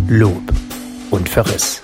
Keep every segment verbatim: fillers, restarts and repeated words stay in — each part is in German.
Lob und Verriss.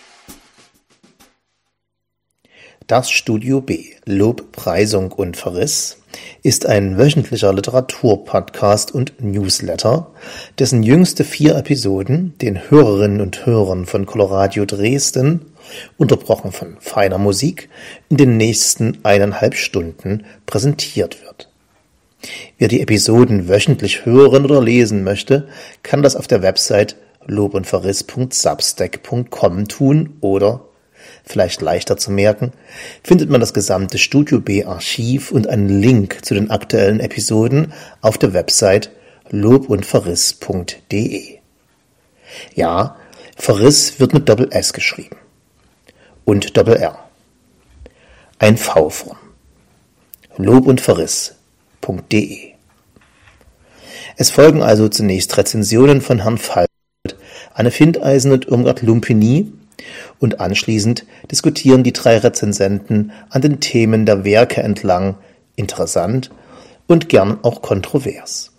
Das Studio B, Lob, Preisung und Verriss, ist ein wöchentlicher Literaturpodcast und Newsletter, dessen jüngste vier Episoden den Hörerinnen und Hörern von Coloradio Dresden, unterbrochen von feiner Musik, in den nächsten eineinhalb Stunden präsentiert wird. Wer die Episoden wöchentlich hören oder lesen möchte, kann das auf der Website lobundverriss punkt substack punkt com tun oder, vielleicht leichter zu merken, findet man das gesamte Studio B Archiv und einen Link zu den aktuellen Episoden auf der Website lobundverriss punkt de. Ja, Verriss wird mit Doppel-S geschrieben. Und Doppel-R. Ein V-Form. lobundverriss punkt de. Es folgen also zunächst Rezensionen von Herrn Falk, Anne Findeisen und Irmgard Lumpini, und anschließend diskutieren die drei Rezensenten an den Themen der Werke entlang, interessant und gern auch kontrovers.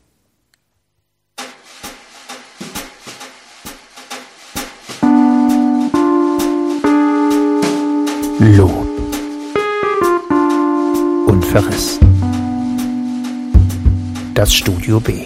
Lob und Verriss. Das Studio B.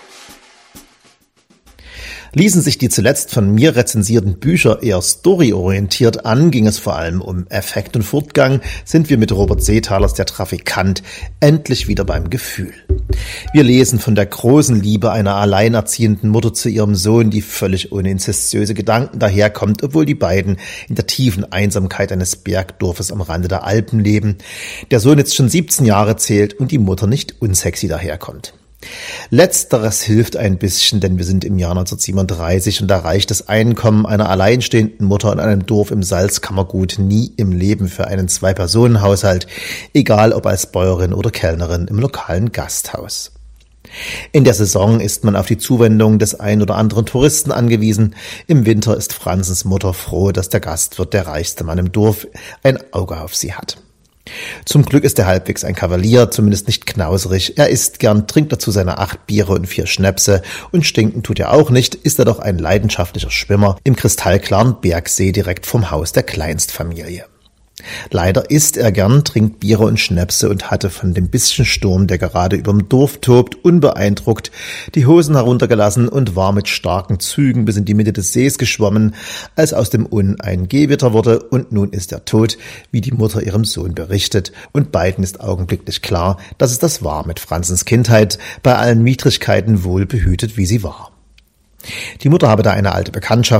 Ließen sich die zuletzt von mir rezensierten Bücher eher storyorientiert an, ging es vor allem um Effekt und Fortgang, sind wir mit Robert Seethalers Der Trafikant endlich wieder beim Gefühl. Wir lesen von der großen Liebe einer alleinerziehenden Mutter zu ihrem Sohn, die völlig ohne inzestiöse Gedanken daherkommt, obwohl die beiden in der tiefen Einsamkeit eines Bergdorfes am Rande der Alpen leben. Der Sohn jetzt schon siebzehn Jahre zählt und die Mutter nicht unsexy daherkommt. Letzteres hilft ein bisschen, denn wir sind im Jahr neunzehnhundertsiebenunddreißig und da reicht das Einkommen einer alleinstehenden Mutter in einem Dorf im Salzkammergut nie im Leben für einen Zwei-Personen-Haushalt, egal ob als Bäuerin oder Kellnerin im lokalen Gasthaus. In der Saison ist man auf die Zuwendung des ein oder anderen Touristen angewiesen. Im Winter ist Franzens Mutter froh, dass der Gastwirt, der reichste Mann im Dorf, ein Auge auf sie hat. Zum Glück ist er halbwegs ein Kavalier, zumindest nicht knauserig. Er isst gern, trinkt dazu seine acht Biere und vier Schnäpse und stinken tut er auch nicht, ist er doch ein leidenschaftlicher Schwimmer im kristallklaren Bergsee direkt vom Haus der Kleinstfamilie. Leider isst er gern, trinkt Biere und Schnäpse und hatte von dem bisschen Sturm, der gerade überm Dorf tobt, unbeeindruckt die Hosen heruntergelassen und war mit starken Zügen bis in die Mitte des Sees geschwommen, als aus dem Unn ein Gewitter wurde und nun ist er tot, wie die Mutter ihrem Sohn berichtet, und beiden ist augenblicklich klar, dass es das war mit Franzens Kindheit, bei allen Widrigkeiten wohl behütet, wie sie war. Die Mutter habe da eine alte Bekanntschaft